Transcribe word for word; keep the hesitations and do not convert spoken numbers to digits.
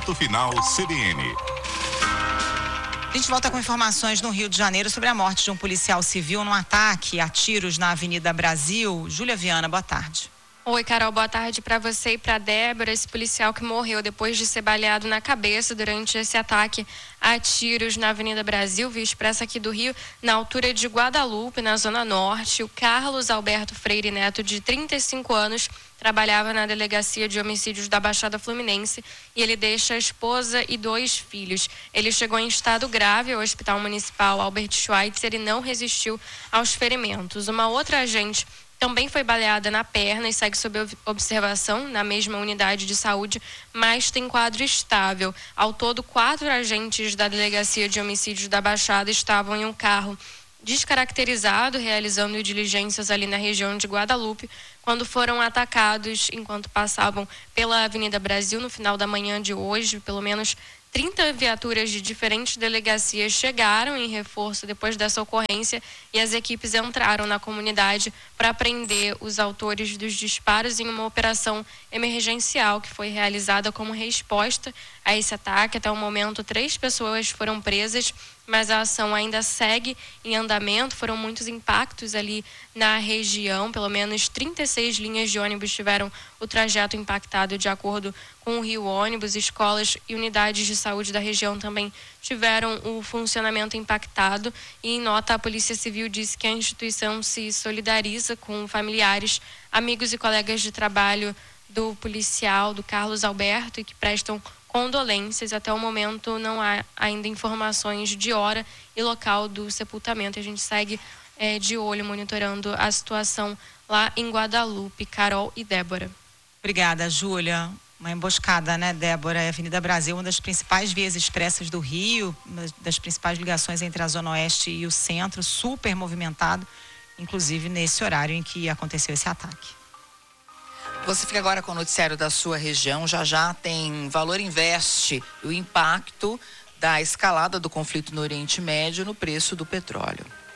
Ponto Final C B N. A gente volta com informações no Rio de Janeiro sobre a morte de um policial civil num ataque a tiros na Avenida Brasil. Júlia Viana, boa tarde. Oi, Carol, boa tarde para você e para Débora. Esse policial que morreu depois de ser baleado na cabeça durante esse ataque a tiros na Avenida Brasil, via expressa aqui do Rio, na altura de Guadalupe, na Zona Norte. O Carlos Alberto Freire Neto, de trinta e cinco anos, trabalhava na Delegacia de Homicídios da Baixada Fluminense e ele deixa a esposa e dois filhos. Ele chegou em estado grave ao Hospital Municipal Albert Schweitzer e não resistiu aos ferimentos. Uma outra agente também foi baleada na perna e segue sob observação na mesma unidade de saúde, mas tem quadro estável. Ao todo, quatro agentes da Delegacia de Homicídios da Baixada estavam em um carro descaracterizado, realizando diligências ali na região de Guadalupe, quando foram atacados enquanto passavam pela Avenida Brasil no final da manhã de hoje. Pelo menos trinta viaturas de diferentes delegacias chegaram em reforço depois dessa ocorrência e as equipes entraram na comunidade para prender os autores dos disparos em uma operação emergencial que foi realizada como resposta a esse ataque. Até o momento, três pessoas foram presas, mas a ação ainda segue em andamento. Foram muitos impactos ali na região, pelo menos trinta e seis linhas de ônibus tiveram o trajeto impactado, de acordo com o Rio Ônibus. Escolas e unidades de saúde da região também tiveram o funcionamento impactado e, em nota, a Polícia Civil disse que a instituição se solidariza com familiares, amigos e colegas de trabalho do policial, do Carlos Alberto, e que prestam condolências. Até o momento não há ainda informações de hora e local do sepultamento. A gente segue é, de olho monitorando a situação lá em Guadalupe. Carol e Débora. Obrigada, Júlia. Uma emboscada, né, Débora? A Avenida Brasil, uma das principais vias expressas do Rio, uma das principais ligações entre a Zona Oeste e o centro, super movimentado, inclusive nesse horário em que aconteceu esse ataque. Você fica agora com o noticiário da sua região. Já já tem Valor Investe, o impacto da escalada do conflito no Oriente Médio no preço do petróleo.